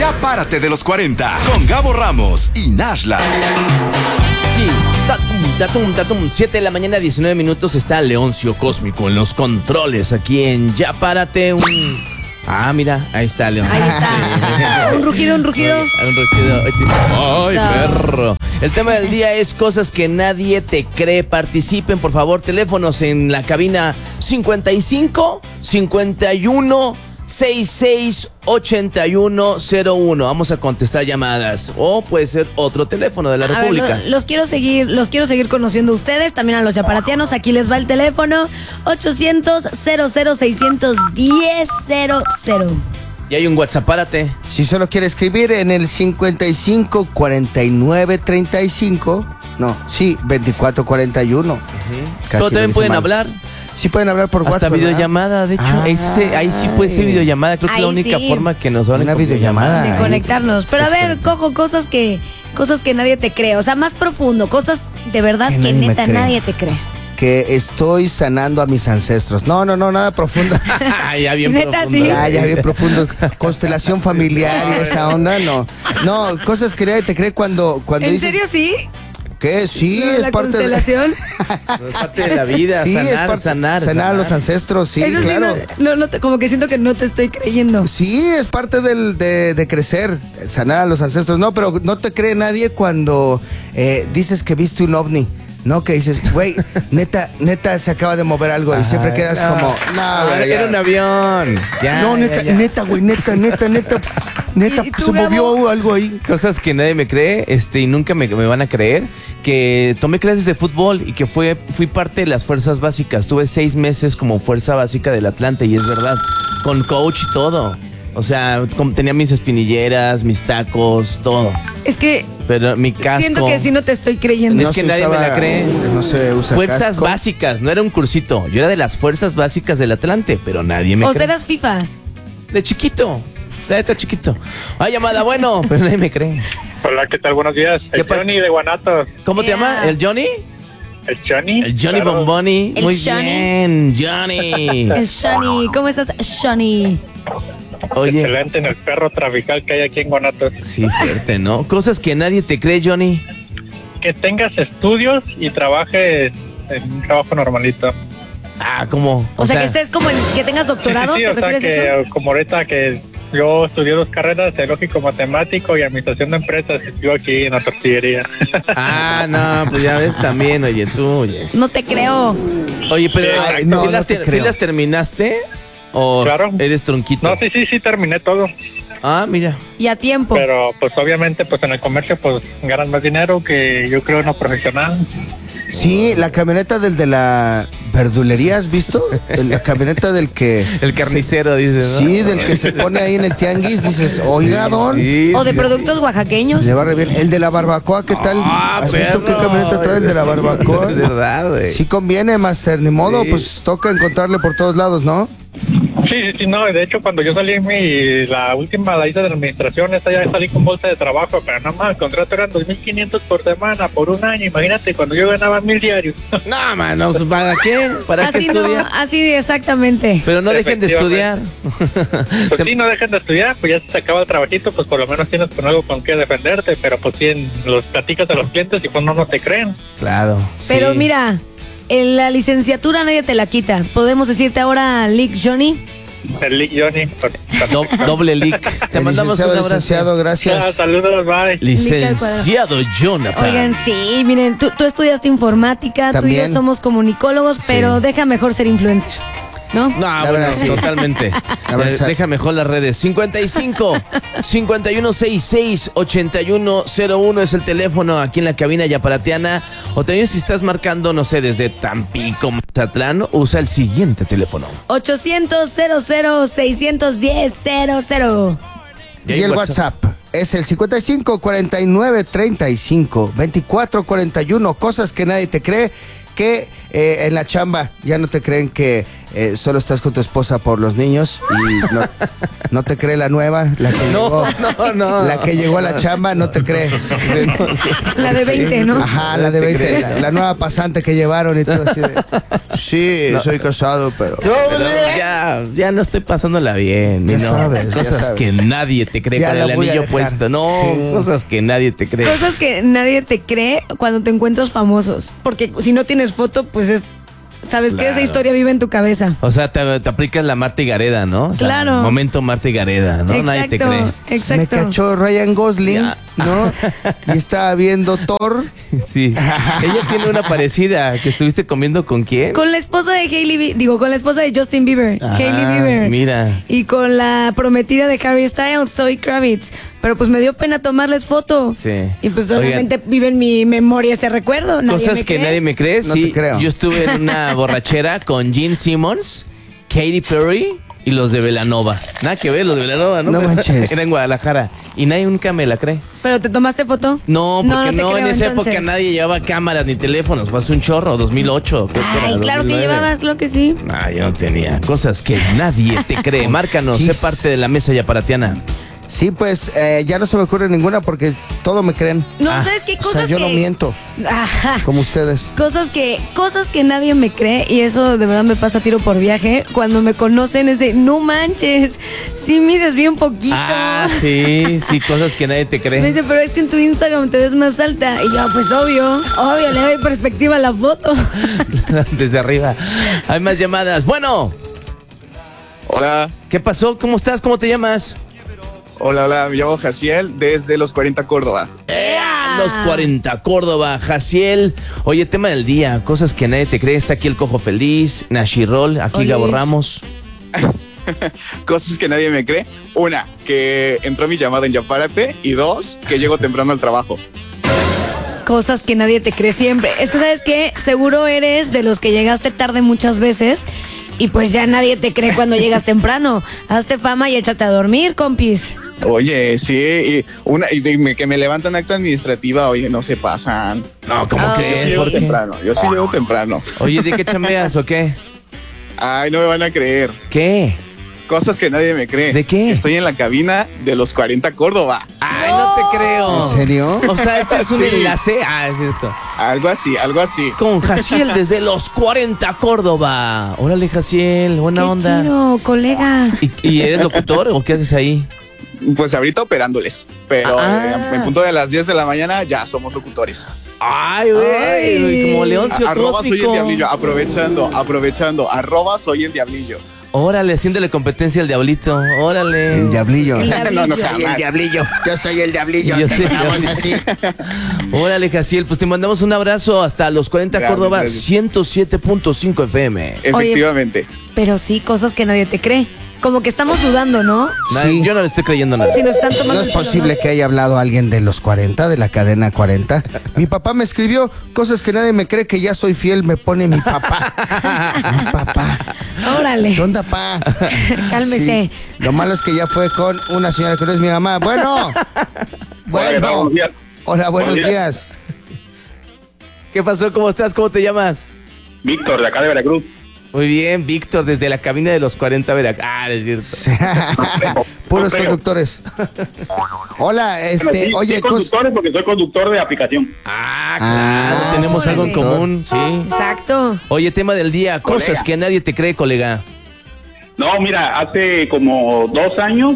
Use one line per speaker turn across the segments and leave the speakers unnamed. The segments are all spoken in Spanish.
Ya párate de los 40 con Gabo Ramos y Nashla.
Sí, tatum, 7 de la mañana, 19 minutos. Está Leoncio Cósmico en los controles aquí en Ya Párate. Ah, mira, ahí está León.
Ahí está. Un rugido.
Un rugido. Ay, perro. El tema del día es cosas que nadie te cree. Participen, por favor. Teléfonos en la cabina 55 51 66 8101. Vamos a contestar llamadas. O puede ser otro teléfono de la República.
Los quiero seguir conociendo a ustedes, también a los yaparatianos. Aquí les va el teléfono 800-00-610-00.
Y hay un WhatsApp, párate.
Si solo quiere escribir en el 55 49 35. No, sí, 24 41.
Pero también pueden hablar.
Sí pueden hablar por
Hasta
WhatsApp,
videollamada, de hecho. Ahí sí puede ser videollamada. Creo que es la única forma que nos van a
una videollamada.
De conectarnos. Pero a ver, Cojo, cosas que nadie te cree. O sea, más profundo. Cosas de verdad que neta nadie te cree.
Que estoy sanando a mis ancestros. No, nada profundo.
Ya bien
Neta,
profundo.
sí.
Ya bien profundo. Constelación familiar y esa onda, no. No, cosas que nadie te cree cuando
¿En
dices...
serio sí?
¿Qué? Sí,
¿Lo de
es
la
parte
constelación?
Es parte de la vida.
Sí,
sanar,
es parte
sanar
a los ancestros, sí,
Eso sí,
claro.
como que siento que no te estoy creyendo.
Sí, es parte de crecer, sanar a los ancestros. No, pero no te cree nadie cuando dices que viste un ovni. No, que dices, güey, neta, se acaba de mover algo. Y siempre quedas como, no, güey.
Era un avión.
Neta, güey, neta,
¿Y tú,
se movió
Gabo?
algo ahí.
Cosas que nadie me cree, y nunca me van a creer, que tomé clases de fútbol y que fui parte de las fuerzas básicas. Tuve 6 meses como fuerza básica del Atlante, y es verdad, con coach y todo. O sea, tenía mis espinilleras, mis tacos, todo.
Es que
Pero mi casco...
siento que sí no te estoy creyendo.
Es que nadie me la cree.
No se usa
Fuerzas
casco.
básicas, no era un cursito. Yo era de las fuerzas básicas del Atlante, pero nadie me
O
cree.
sea, eras fifas.
De chiquito. Está chiquito. Ay, llamada, bueno, pero nadie me cree.
Hola, ¿qué tal? Buenos días. El Johnny de Guanatos.
¿Cómo te llama? ¿El Johnny?
¿El Johnny?
El Johnny
Claro.
Bomboni.
El
Muy
Johnny.
bien, Johnny.
El Shani. ¿Cómo estás, Shani?
Oye,
Excelente en el perro trafical que hay aquí en Guanatos.
sí, fuerte, ¿no? Cosas que nadie te cree, Johnny.
Que tengas estudios y trabajes en un trabajo normalito.
Ah, ¿cómo?
O sea, que estés como que tengas doctorado,
Sí,
¿te
o sea,
refieres a
que
eso?
como ahorita que yo estudié 2 carreras, de lógico matemático y administración de empresas, y estoy aquí en la tortillería.
Ah, no, pues ya ves también, oye, tú, oye.
No te creo.
Oye, pero
Ay, no,
¿sí
no te
¿sí
creo.
las terminaste? ¿O
Claro.
eres tronquito?
No, sí, terminé todo.
Ah, mira.
Y a tiempo.
Pero pues obviamente pues en el comercio pues ganas más dinero que yo creo en lo profesional.
Sí, la camioneta del de la verdulería, ¿has visto? La camioneta del que...
El carnicero, dices, ¿no?
Sí, del que se pone ahí en el tianguis, dices, oiga, don.
Sí.
O de productos oaxaqueños.
Le va re bien. El de la barbacoa, ¿qué tal?
Ah,
¿Has visto
perro.
qué camioneta trae el de la barbacoa?
Es verdad, güey.
Sí conviene, Master, ni modo,
Sí.
pues toca encontrarle por todos lados, ¿no?
Sí, no, de hecho cuando yo salí la última la hice de la administración, esa ya salí con bolsa de trabajo, pero nada más, el contrato eran 2,500 por semana, por un año, imagínate, cuando yo ganaba 1,000 diarios.
No, mano, ¿para qué? ¿Para qué
Así no,
estudiar?
así exactamente.
Pero no dejen de estudiar.
Pues sí, no dejen de estudiar, pues ya se te acaba el trabajito, pues por lo menos tienes con algo con qué defenderte, pero pues sí, los platicas a los clientes y pues no te creen.
Claro.
Pero
sí.
mira, en la licenciatura nadie te la quita. Podemos decirte ahora, Lick Johnny.
El Lick Johnny.
Doble leak. Te
El
mandamos un abrazo.
licenciado, gracias.
Saludos, bye.
Licenciado Jonathan.
Oigan, sí, miren, tú estudiaste informática, tú y
También.
yo somos comunicólogos, pero deja mejor ser influencer, ¿no?
No,
La
bueno,
verdad, sí.
totalmente.
La verdad,
Deja mejor las redes. 55 5166 8101 es el teléfono aquí en la cabina yaparatiana. O también si estás marcando, no sé, desde Tampico, Mazatlán, usa el siguiente teléfono.
800-00-610-00.
Y el WhatsApp es el 55 49 35 24 41. Cosas que nadie te cree. Que en la chamba ya no te creen que solo estás con tu esposa por los niños y no te cree la nueva, la que llegó.
No.
La que llegó a la chamba no te cree.
La de 20, ¿no?
Ajá, la de 20, la nueva pasante que llevaron y todo así de, sí, soy casado, pero
Ya no estoy pasándola bien.
Ya
no.
sabes, ya
Cosas
sabes.
que nadie te cree
Ya
con
la
el
voy a
anillo
dejar.
puesto. No,
Sí.
cosas que nadie te cree.
Cosas que nadie te cree cuando te encuentras famosos. Porque si no tienes foto, pues es... ¿Sabes qué?
Claro.
Esa historia vive en tu cabeza.
O sea, te aplicas la Marta y Gareda, ¿no? O sea,
Claro.
Momento Marta y Gareda, ¿no? Nadie te cree.
Exacto.
me cachó Ryan Gosling,
Ya.
¿no? Y estaba viendo Thor.
Sí. Ella tiene una parecida. ¿Que estuviste comiendo con quién?
Con la esposa de con la esposa de Justin Bieber,
Ah,
Hailey Bieber.
mira.
Y con la prometida de Harry Styles, Zoe Kravitz. Pero pues me dio pena tomarles foto.
Sí.
Y pues
Oigan.
solamente vive en mi memoria ese recuerdo. Nadie
Cosas
me
que
cree.
nadie me cree.
No
Sí,
te creo.
yo estuve en una borrachera con Gene Simmons, Katy Perry y los de Belanova. Nada que ver, los de Belanova, ¿no?
No manches.
Era en Guadalajara. Y nadie nunca me la cree.
¿Pero te tomaste foto?
No, porque
te
no, en
creo,
esa
entonces.
época nadie llevaba cámaras ni teléfonos. Fue hace un chorro, 2008. creo que
Ay,
era,
claro que
2009.
llevabas, claro que sí.
Ah, yo no tenía. Cosas que nadie te cree. Márcanos, sé
Jeez.
parte de la mesa ya para Tiana.
Sí, pues ya no se me ocurre ninguna porque todo me creen.
No,
Ah,
¿sabes qué?
O
Cosas
sea, yo
que...
no miento,
Ajá.
como ustedes.
Cosas que nadie me cree, y eso de verdad me pasa tiro por viaje. Cuando me conocen es de, no manches, sí mides bien poquito.
Ah, sí, cosas que nadie te
Me
cree.
dice, pero es que en tu Instagram te ves más alta. Y yo, pues obvio, le doy perspectiva a la foto.
Desde arriba. Hay más llamadas. Bueno,
Hola,
¿qué pasó? ¿Cómo estás? ¿Cómo te llamas?
hola, me llamo Jaciel desde Los 40 Córdoba.
Los 40, Córdoba, Jaciel. Oye, tema del día, cosas que nadie te cree. Está aquí el Cojo Feliz, Nashirol, aquí
Oye.
Gabo Ramos.
Cosas que nadie me cree. Una, que entró mi llamada en Yapárate. Y dos, que llego temprano al trabajo.
Cosas que nadie te cree siempre. Es que, ¿sabes qué? Seguro eres de los que llegaste tarde muchas veces y pues ya nadie te cree cuando llegas temprano. Hazte fama y échate a dormir, compis.
Oye, sí, que me levantan acta administrativa, oye, no se pasan.
No, ¿cómo
Ah,
Yo sí
crees?
llego
¿Por qué?
temprano, yo sí llego temprano.
Oye, ¿de qué chambeas o qué?
Ay, no me van a creer.
¿Qué?
Cosas que nadie me cree.
¿De qué?
Estoy en la cabina de Los 40 Córdoba.
Ay, no te creo.
¿En serio?
O sea, este es un
Sí.
enlace. Ah, es cierto.
Algo así.
Con Jaciel desde Los 40, Córdoba. Órale, Jaciel, buena
Qué
onda.
chido, colega.
¿Y eres locutor o qué haces ahí?
Pues ahorita operándoles. Pero
Ah.
en punto de las 10 de la mañana ya somos locutores.
Ay, güey, como Leoncio
Arroba soy el
Cósmico.
diablillo, aprovechando, arroba soy el diablillo.
Órale, haciéndole competencia al diablito. Órale.
El diablillo.
El diablillo.
No, no,
Soy el
jamás.
diablillo. Yo soy el diablillo.
Yo sé,
Vamos
yo sé.
así.
Órale, Jaciel, pues te mandamos un abrazo hasta Los 40
Gracias,
Córdoba,
gracias.
107.5 FM.
Efectivamente.
Pero sí, cosas que nadie te cree. Como que estamos dudando, ¿no?
Sí.
Yo no le estoy creyendo nada.
Si nos están tomando
No
el
es
pelo,
posible
¿no?
que haya hablado alguien de los 40, de la cadena 40. Mi papá me escribió cosas que nadie me cree que ya soy fiel, me pone mi papá. Mi papá.
Órale.
¿Qué onda, pa?
Cálmese.
Sí. Lo malo es que ya fue con una señora que no es mi mamá. Bueno. Bueno.
Buenos días.
Hola, buenos
Buenos
días.
¿Qué pasó? ¿Cómo estás? ¿Cómo te llamas?
Víctor, de acá de Veracruz.
Muy bien, Víctor, desde la cabina de Los 40 Veracruz. Ah, es cierto.
Puros
Creo.
conductores. Hola,
Sí,
oye,
sí, conductores porque soy conductor de aplicación.
Ah, claro,
Ah,
tenemos algo en
órale.
común, sí.
Exacto.
Oye, tema del día, cosas
Colega.
que nadie te cree, colega.
No, mira, hace como 2 años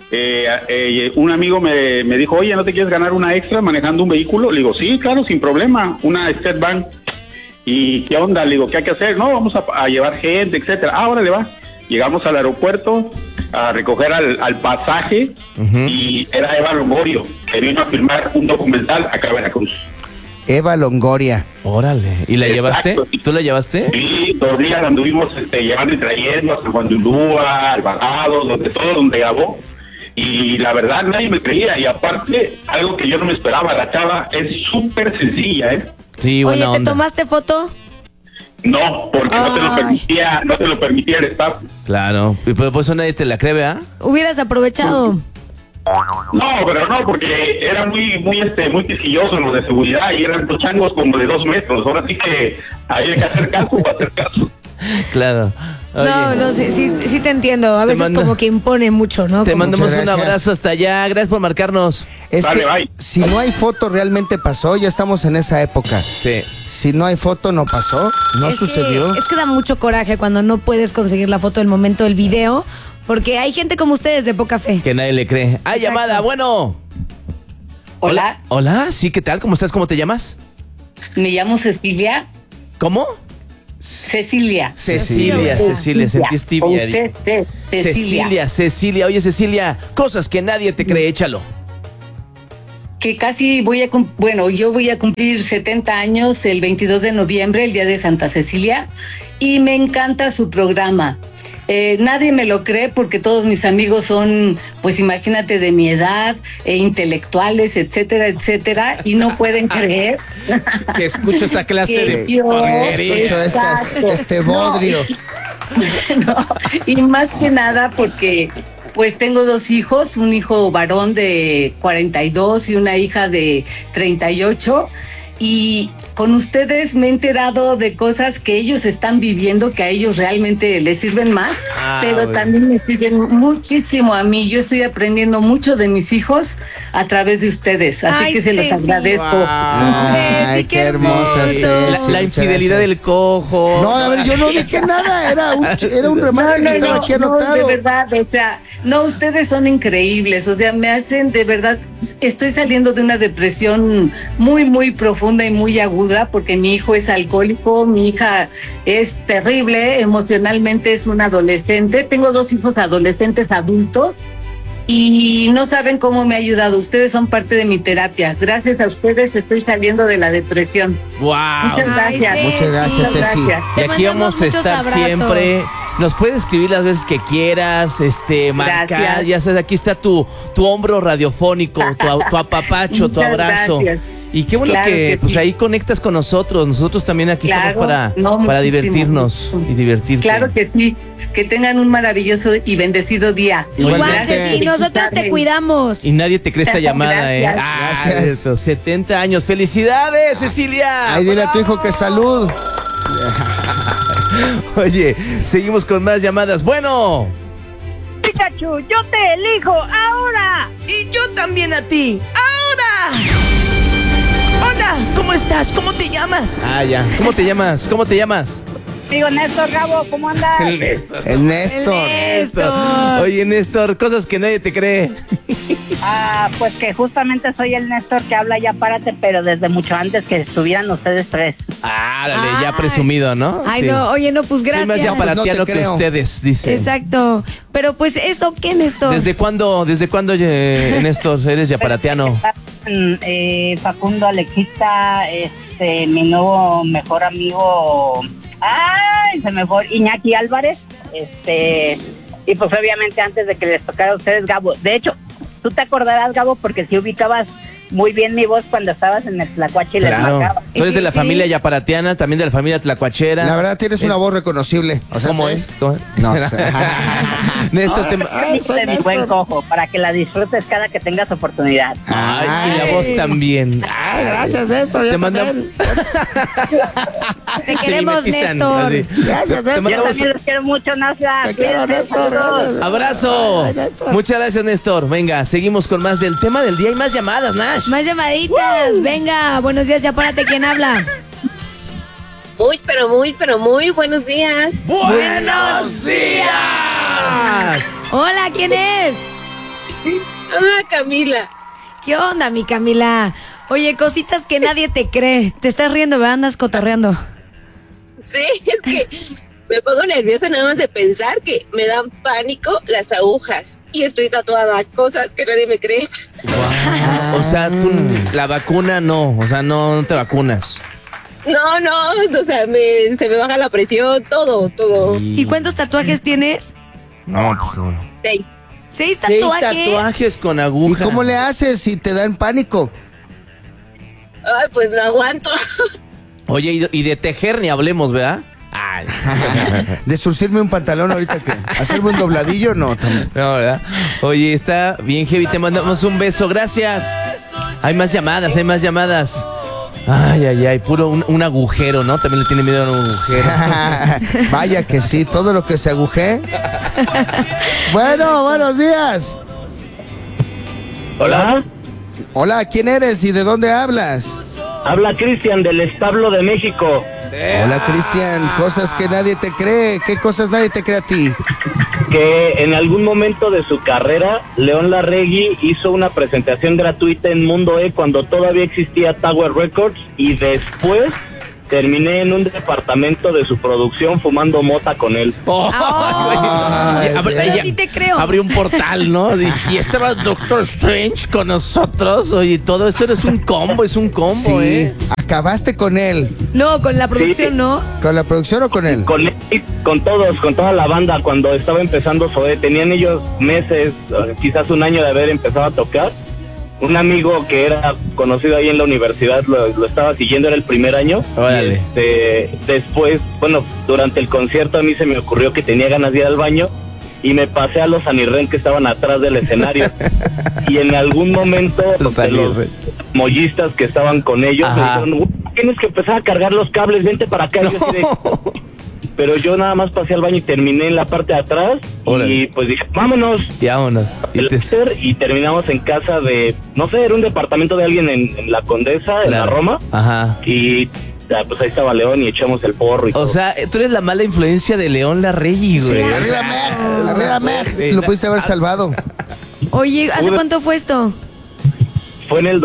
un amigo me dijo, oye, ¿no te quieres ganar una extra manejando un vehículo? Le digo, sí, claro, sin problema, una State Bank. ¿Y qué onda? Le digo, ¿qué hay que hacer? No, vamos a llevar gente, etcétera. Ah, órale, va. Llegamos al aeropuerto a recoger al pasaje y era Eva Longorio, que vino a filmar un documental acá en Veracruz.
Eva Longoria.
Órale. ¿Y la
Exacto.
llevaste? ¿Tú la llevaste?
Sí, 2 días anduvimos llevando y trayendo a San Juan de Ulúa, al Bajado, donde grabó. Y la verdad nadie me creía. Y aparte, algo que yo no me esperaba, la chava es súper sencilla, ¿eh?
Sí,
Oye,
buena
¿te
onda.
tomaste foto?
No, porque no te lo permitía el staff.
Claro. Y por eso nadie te la cree, ¿verdad?
Hubieras aprovechado.
No, pero no, porque era muy quisquilloso los de seguridad y eran dos changos como de 2 metros. Ahora sí que había que hacer caso para hacer caso.
Claro. Oye,
No, sí te entiendo. A veces como que impone mucho, ¿no?
te
Como-
mandamos
Muchas
un
gracias.
abrazo hasta allá. Gracias por marcarnos.
Es
Vale,
que
bye.
si no hay foto realmente pasó, ya estamos en esa época.
Sí.
Si no hay foto no pasó, no
Es
sucedió.
Es que da mucho coraje cuando no puedes conseguir la foto del momento del video, porque hay gente como ustedes de poca fe.
Que nadie le cree. ¡Ay,
Exacto.
llamada! Bueno.
Hola,
Hola, sí, ¿qué tal? ¿Cómo estás? ¿Cómo te llamas?
me llamo Cecilia.
¿Cómo?
Cecilia.
Cecilia, sentís tibia.
Cecilia.
Cecilia. Oye, Cecilia, cosas que nadie te cree, échalo.
Que casi yo voy a cumplir 70 años el 22 de noviembre, el día de Santa Cecilia, y me encanta su programa. Nadie me lo cree porque todos mis amigos son, pues imagínate, de mi edad, intelectuales, etcétera, etcétera, y no pueden creer
Que escucho esta clase
que
de
yo-
porquería.
Escucho este bodrio.
No, y más que nada porque pues tengo 2 hijos, un hijo varón de 42 y una hija de 38, y con ustedes me he enterado de cosas que ellos están viviendo, que a ellos realmente les sirven más, pero
bueno.
también me sirven muchísimo a mí. Yo estoy aprendiendo mucho de mis hijos a través de ustedes, así
Ay,
que se los
Ceci.
agradezco.
Ay,
Ceci,
qué hermosa.
hermoso.
Ceci,
La
muchas
infidelidad
gracias.
del cojo.
No, a ver, yo no dije nada, era un remate que estaba aquí
de
anotado.
verdad, o sea, no, ustedes son increíbles, o sea, me hacen de verdad, estoy saliendo de una depresión muy, muy profunda y muy aguda, porque mi hijo es alcohólico, mi hija es terrible, emocionalmente es una adolescente, tengo 2 hijos adolescentes adultos, y no saben cómo me ha ayudado. Ustedes son parte de mi terapia. Gracias a ustedes estoy saliendo de la depresión.
¡Wow!
Muchas
Ay,
gracias.
Ceci.
Muchas gracias,
Muchas
Ceci.
gracias.
Y
Te
aquí
mandamos
vamos a
muchos
estar
abrazos.
siempre. Nos puedes escribir las veces que quieras, marcar,
Gracias.
ya sabes, aquí está tu hombro radiofónico, tu apapacho, tu
Muchas
abrazo.
gracias.
Y qué bueno
Claro
que
que
pues
sí.
ahí conectas con nosotros. Nosotros también aquí
Claro.
estamos para
Muchísimo,
divertirnos
muchísimo.
y divertirte.
Claro que sí. Que tengan un maravilloso y bendecido día.
Igual,
Igualmente.
Ceci, nosotros te cuidamos.
Y nadie te cree esta llamada, ¿eh?
Gracias.
Gracias.
Eso, 70 años. ¡Felicidades, Cecilia!
Ay, dile a tu hijo que salud.
Oye, seguimos con más llamadas. Bueno.
Pikachu, yo te elijo ahora.
Y yo también a ti. ¡Ahora! Hola, ¿cómo estás? ¿Cómo te llamas? Ah, ya. ¿Cómo te llamas? ¿Cómo te llamas?
Digo, Néstor Gabo, ¿cómo andas?
Néstor.
El Néstor.
Néstor.
Oye, Néstor, cosas que nadie te cree.
Pues que justamente soy el Néstor que habla Ya Párate, pero desde mucho antes que estuvieran ustedes 3.
Ah, dale, ya
Ay.
presumido, ¿no?
Ay,
Sí.
no, oye, no, pues
Soy
gracias.
más ya
Pues no
paratiano
te
que
creo.
ustedes, dice.
Exacto. Pero pues eso, ¿qué, Néstor?
¿Desde cuándo, Néstor, eres yaparatiano?
Facundo Alexista, mi nuevo mejor amigo, se me fue, Iñaki Álvarez, y pues obviamente antes de que les tocara a ustedes, Gabo. De hecho, tú te acordarás, Gabo, porque si ubicabas muy bien mi voz cuando estabas en el Tlacuache y les
Claro.
marcaba.
Tú eres de la
Sí.
familia yaparatiana, también de la familia tlacuachera.
La verdad tienes una voz reconocible. O sea,
¿Cómo
¿sí?
es? ¿Cómo es?
No sé.
Néstor, te...
Ay, soy
Mi buen
Néstor.
cojo, para que la disfrutes cada que tengas oportunidad.
Ay, y la voz también.
Ay, gracias, Néstor. Yo
Te mandamos-
también.
Te
Se
queremos,
mimetizan,
Néstor.
así.
Gracias,
Te
Néstor.
Yo
mandamos-
también los quiero mucho, Nasla.
Te quiero,
Cuídense,
Néstor.
saludos.
Gracias.
¡Abrazo!
Ay, Néstor.
Muchas gracias, Néstor. Venga, seguimos con más del tema del día y más llamadas, Nash.
Más llamaditas. Venga, buenos días, ya párate. ¿Quién habla?
Muy buenos días.
¡Buenos días!
Hola, ¿quién es?
Hola, Camila.
¿Qué onda, mi Camila? Oye, cositas que nadie te cree. Te estás riendo, ¿verdad? Andas cotorreando.
Sí, es que me pongo nerviosa nada más de pensar que me dan pánico las agujas. Y estoy tatuada, cosas que nadie me cree.
O sea, tú, la vacuna no, o sea, no te vacunas.
No, o sea, se me baja la presión, todo.
¿Y cuántos tatuajes tienes?
No, pues no.
6.
6
6
tatuajes.
tatuajes con
¿Y
aguja.
cómo le haces si te dan pánico?
Ay, pues no aguanto.
Oye, y de tejer ni hablemos, ¿verdad?
De surcirme un pantalón ahorita que hacerme un dobladillo, no.
No, ¿verdad? Oye, está bien heavy, te mandamos un beso, gracias. Hay más llamadas. Ay, puro un agujero, ¿no? También le tiene miedo a un agujero.
Vaya que sí, todo lo que se aguje. Bueno, buenos días.
Hola.
Hola, ¿quién eres y de dónde hablas?
Habla Cristian del Establo de México.
Hola, Cristian, cosas que nadie te cree. ¿Qué cosas nadie te cree a ti?
Que en algún momento de su carrera, León Larregui hizo una presentación gratuita en Mundo E cuando todavía existía Tower Records, y después terminé en un departamento de su producción fumando mota con él.
Sí te creo.
Abrió un portal, ¿no? Y estaba Doctor Strange con nosotros. Oye, todo eso es un combo,
Sí, acabaste con él.
No, con la producción,
Sí.
¿no?
¿Con la producción o con él?
Con él, con todos, con toda la banda, cuando estaba empezando Zoé. Tenían ellos meses, quizás un año de haber empezado a tocar. Un amigo que era conocido ahí en la universidad lo estaba siguiendo, era el primer año.
Órale.
Después, bueno, durante el concierto a mí se me ocurrió que tenía ganas de ir al baño y me pasé a los Anirren que estaban atrás del escenario. Y en algún momento
Los
los mollistas que estaban con ellos me dijeron, tienes que empezar a cargar los cables, vente para acá.
No.
Y yo así de, pero yo nada más pasé al baño y terminé en la parte de atrás.
Órale.
Y pues dije, vámonos. Y terminamos en casa de, no sé, era un departamento de alguien en la Condesa, en la Roma.
Ajá.
Y pues ahí estaba León y echamos el porro y todo.
O sea, tú eres la mala influencia de León Larregui, güey.
Arriba Meg. Lo pudiste haber salvado.
Oye, ¿hace cuánto fue esto?
Fue en el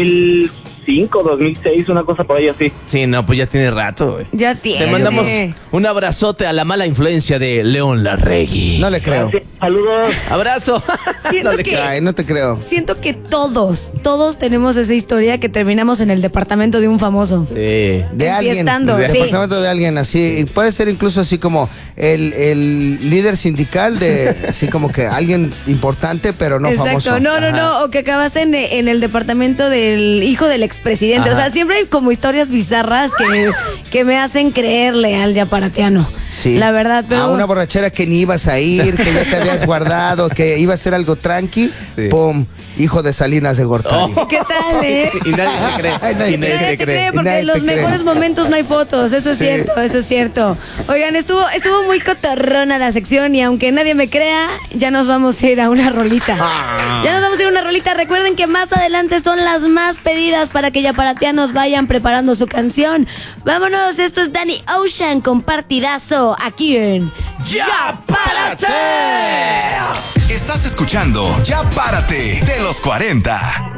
2005, 2006, una cosa por ahí así.
Sí, no, pues ya tiene rato, güey.
Ya tiene.
Te mandamos un abrazote a la mala influencia de León Larregui.
No le creo.
Gracias, saludos.
Abrazo.
No te creo.
Siento que todos tenemos esa historia que terminamos en el departamento de un famoso.
Sí.
De alguien.
Enfiestando,
El
sí.
departamento de alguien así. Y puede ser incluso así como el líder sindical de así como que alguien importante, pero no
Exacto.
famoso.
No. O que acabaste en el departamento del hijo del expresidente.
Ajá.
O sea, siempre hay como historias bizarras que me hacen creerle al yaparatiano.
Sí.
La verdad, pero.
A una borrachera que ni ibas a ir, que ya te habías guardado, que iba a ser algo tranqui.
Sí.
¡Pum! Hijo de Salinas de Gortari.
¿Qué tal,
Y nadie te cree.
Nadie
Nadie te cree, porque
Nadie
en los
te cree.
mejores momentos no hay fotos, eso es
Sí.
cierto, eso es cierto. Oigan, estuvo muy cotorrona la sección y aunque nadie me crea, ya nos vamos a ir a una rolita. Ya nos vamos a ir a una rolita. Recuerden que más adelante son las más pedidas para que yaparatianos vayan preparando su canción. Vámonos, esto es Danny Ocean con Partidazo aquí en
¡Ya Párate! Estás escuchando Ya Párate de los 40.